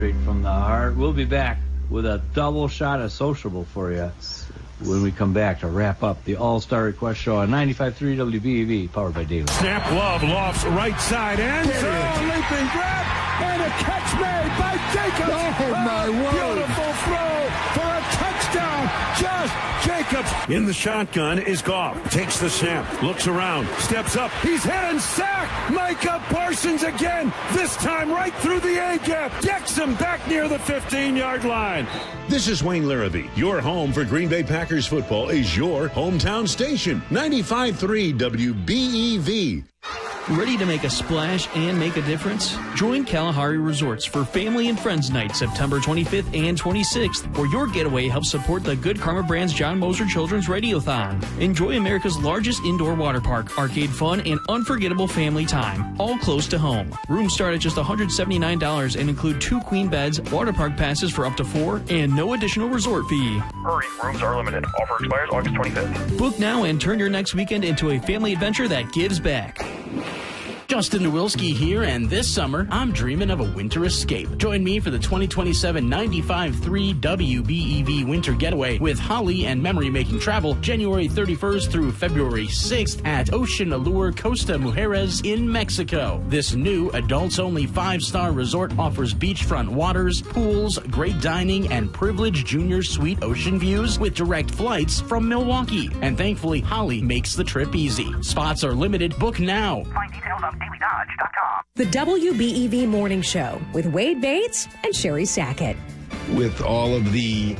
Straight from the heart. We'll be back with a double shot of sociable for you when we come back to wrap up the All-Star Request Show on 95.3 WBEV, powered by Daily. Snap, Love lofts right side end zone, leaping grab, and a catch made by Jacobs. Oh, my word. Beautiful throw for a touchdown. Josh Jacobs. In the shotgun is Goff. Takes the snap, looks around, steps up. He's hit and sacked. Micah Parsons again, this time right through the A-gap. Decks him back near the 15-yard line. This is Wayne Larrabee. Your home for Green Bay Packers football is your hometown station. 95.3 WBEV. Ready to make a splash and make a difference? Join Kalahari Resorts for Family and Friends Night, September 25th and 26th, where your getaway helps support the Good Karma Brand's John Moser Children's Radiothon. Enjoy America's largest indoor water park, arcade fun, and unforgettable family time, all close to home. Rooms start at just $179 and include 2 queen beds, water park passes for up to 4, and no additional resort fee. Hurry, rooms are limited. Offer expires August 25th. Book now and turn your next weekend into a family adventure that gives back. Justin Nowilski here, and this summer, I'm dreaming of a winter escape. Join me for the 2027 95.3 WBEV Winter Getaway with Holly and Memory Making Travel, January 31st through February 6th at Ocean Allure Costa Mujeres in Mexico. This new adults-only 5-star resort offers beachfront waters, pools, great dining, and privileged junior suite ocean views with direct flights from Milwaukee. And thankfully, Holly makes the trip easy. Spots are limited. Book now. Find details on dailydodge.com. The WBEV Morning Show with Wade Bates and Sherry Sackett. With all of the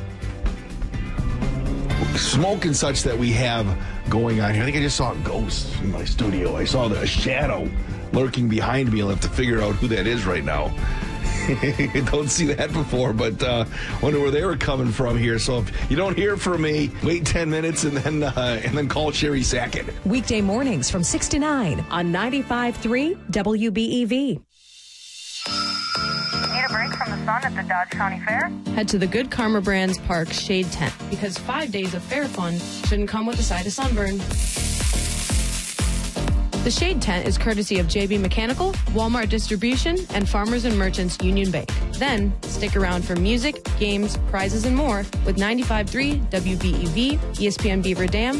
smoke and such that we have going on here, I think I just saw a ghost in my studio. I saw a shadow lurking behind me. I'll have to figure out who that is right now. Don't see that before, but wonder where they were coming from here. So if you don't hear from me, wait 10 minutes and then call Sherry Sackett. Weekday mornings from 6 to 9 on 95.3 WBEV. Need a break from the sun at the Dodge County Fair? Head to the Good Karma Brands Park Shade Tent, because 5 days of fair fun shouldn't come with a side of sunburn. The Shade Tent is courtesy of JB Mechanical, Walmart Distribution, and Farmers and Merchants Union Bank. Then, stick around for music, games, prizes, and more with 95.3 WBEV, ESPN Beaver Dam,